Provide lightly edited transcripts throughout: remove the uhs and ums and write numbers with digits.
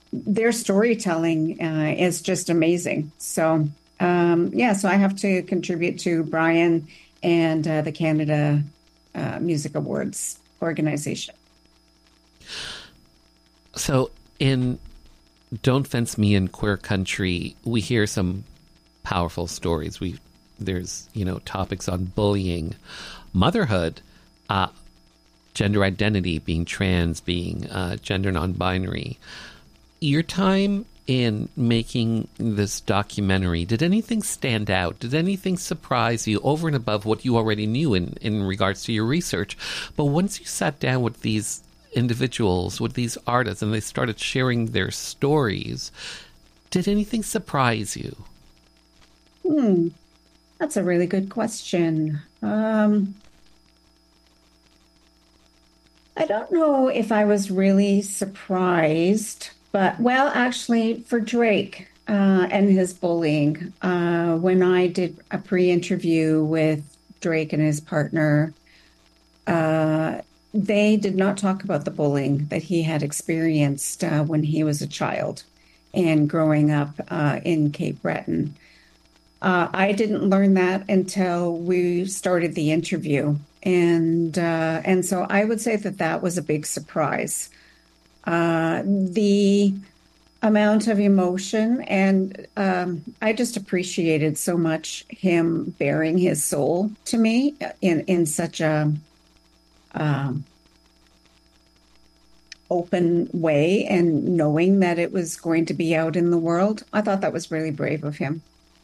their storytelling is just amazing. So, yeah, so I have to contribute to Brian and the Canada Music Awards organization. So in Don't Fence Me in Queer Country, we hear some powerful stories. There's topics on bullying, motherhood, uh, gender identity, being trans, being gender non-binary. Your time in making this documentary, did anything stand out? Did anything surprise you over and above what you already knew in regards to your research? But once you sat down with these individuals, with these artists, and they started sharing their stories, did anything surprise you? Hmm, that's a really good question. I don't know if I was really surprised, but well, actually, for Drake and his bullying, when I did a pre-interview with Drake and his partner, uh, they did not talk about the bullying that he had experienced when he was a child and growing up in Cape Breton. I didn't learn that until we started the interview, and so I would say that that was a big surprise. The amount of emotion, and I just appreciated so much him bearing his soul to me in such a um, open way, and knowing that it was going to be out in the world. I thought that was really brave of him.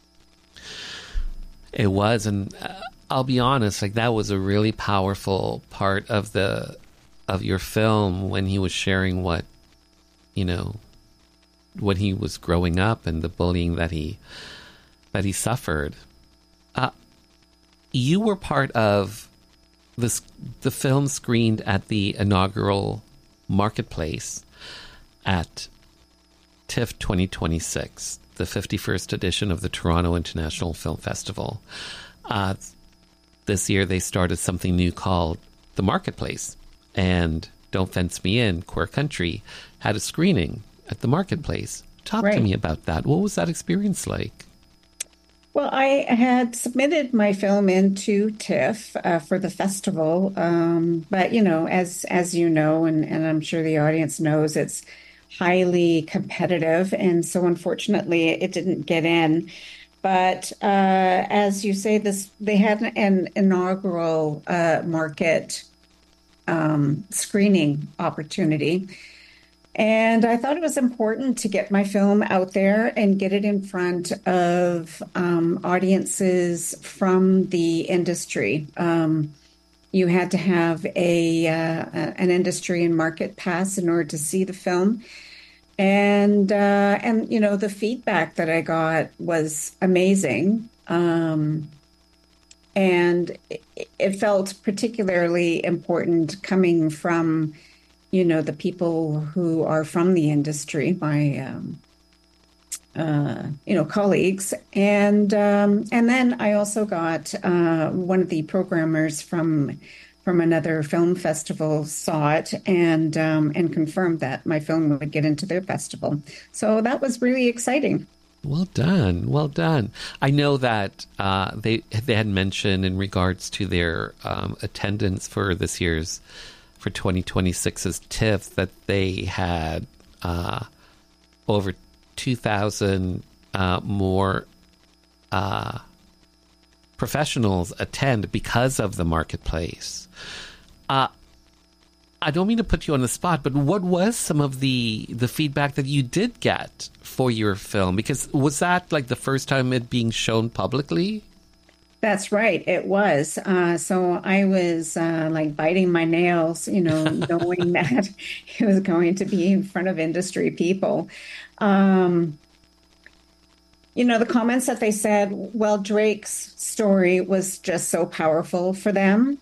It was, and I'll be honest, like that was a really powerful part of the of your film when he was sharing you know, when he was growing up and the bullying that he suffered. Uh, you were part of this. The film screened at the inaugural marketplace at TIFF 2026, the 51st edition of the Toronto International Film Festival. Uh, this year they started something new called the Marketplace, and Don't Fence Me In, Queer Country, had a screening at the Marketplace. Talk to Right. me about that. What was that experience like? Well, I had submitted my film into TIFF for the festival, but as you know, and I'm sure the audience knows, it's highly competitive, and so unfortunately, it didn't get in. But as you say, this they had an inaugural market screening opportunity. And I thought it was important to get my film out there and get it in front of audiences from the industry. You had to have an industry and market pass in order to see the film, and the feedback that I got was amazing. And it felt particularly important coming from the people who are from the industry, my colleagues, and then I also got one of the programmers from another film festival saw it and confirmed that my film would get into their festival. So that was really exciting. Well done, well done. I know that they had mentioned in regards to their attendance for this year's for 2026's TIFF that they had over 2,000 more professionals attend because of the marketplace. Uh, I don't mean to put you on the spot, but what was some of the feedback that you did get for your film? Because was that like the first time it being shown publicly? That's right, it was. So I was like biting my nails, knowing that it was going to be in front of industry people. Um, the comments that they said, well, Drake's story was just so powerful for them.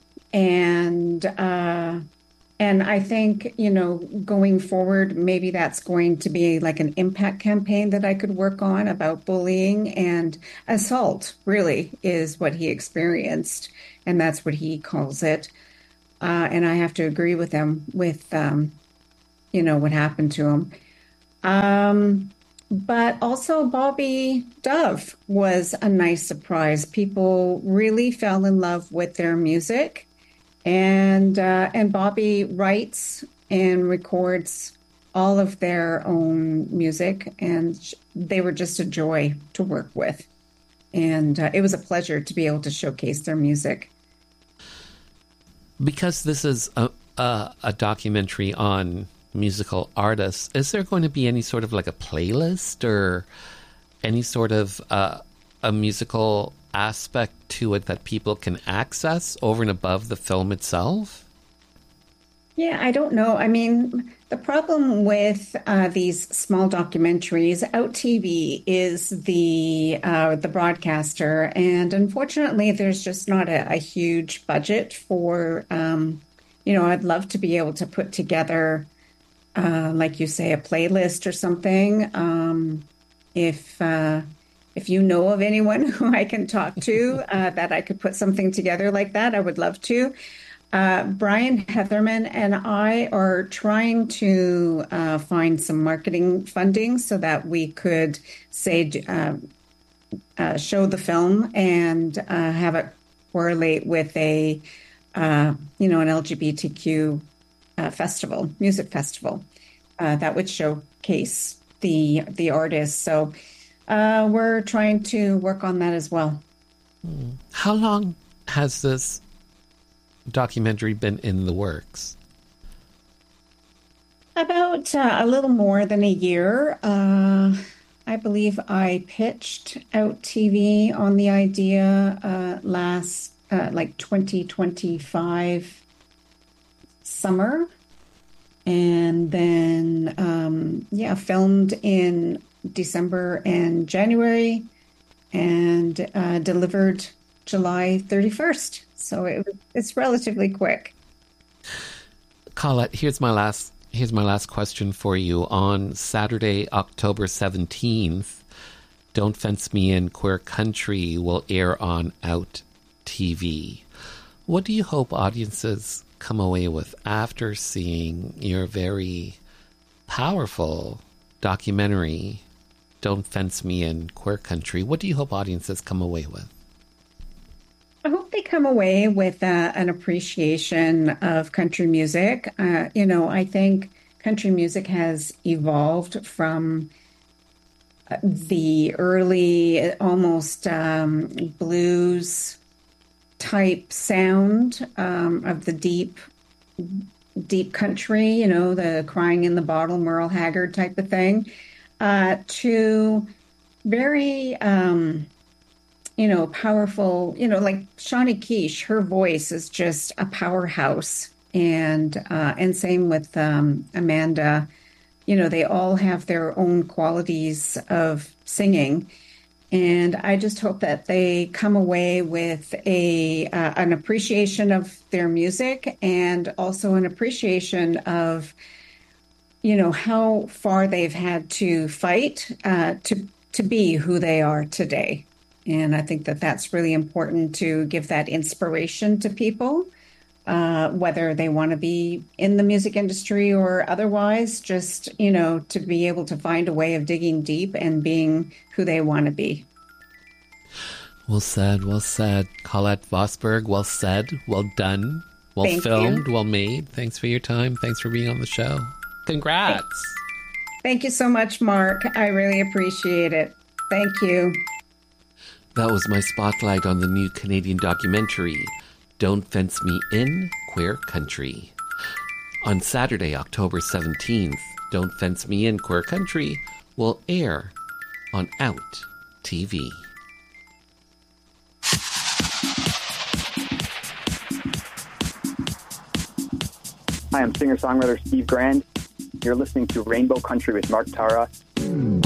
And I think, going forward, maybe that's going to be like an impact campaign that I could work on about bullying and assault, really, is what he experienced. And that's what he calls it. And I have to agree with him with, what happened to him. But also Bobby Dove was a nice surprise. People really fell in love with their music, and Bobby writes and records all of their own music, and they were just a joy to work with. And it was a pleasure to be able to showcase their music. Because this is a documentary on musical artists, is there going to be any sort of like a playlist or any sort of a musical aspect to it that people can access over and above the film itself? Yeah, I don't know. I mean, the problem with these small documentaries, Out TV is the broadcaster, and unfortunately, there's just not a huge budget for. I'd love to be able to put together, like you say, a playlist or something. If you know of anyone who I can talk to that I could put something together like that, I would love to. Brian Heatherman and I are trying to find some marketing funding so that we could say show the film and have it correlate with an LGBTQ festival, music festival that would showcase the artists. So we're trying to work on that as well. How long has this documentary been in the works? About a little more than a year. I believe I pitched Out TV on the idea last, like 2025 summer. And then, filmed in December and January and delivered July 31st. So it's relatively quick. Colette, here's my last question for you. On Saturday, October 17th, Don't Fence Me In, Queer Country will air on Out TV. What do you hope audiences come away with after seeing your very powerful documentary, Don't Fence Me In, Queer Country? What do you hope audiences come away with? I hope they come away with an appreciation of country music. I think country music has evolved from the early, almost blues type sound of the deep country, the crying in the bottle, Merle Haggard type of thing, to very powerful, like Shawnee Quiche, her voice is just a powerhouse. And same with Amanda, they all have their own qualities of singing. And I just hope that they come away with an appreciation of their music and also an appreciation of, how far they've had to fight to be who they are today. And I think that that's really important to give that inspiration to people, whether they want to be in the music industry or otherwise, just, to be able to find a way of digging deep and being who they want to be. Well said, well said. Colette Vosburgh, well said, well done, well Thank filmed, you. well made. Thanks for your time. Thanks for being on the show. Congrats. Thank you so much, Mark. I really appreciate it. Thank you. That was my spotlight on the new Canadian documentary, Don't Fence Me In, Queer Country. On Saturday, October 17th, Don't Fence Me In, Queer Country will air on Out TV. Hi, I'm singer-songwriter Steve Grand. You're listening to Rainbow Country with Mark Tara.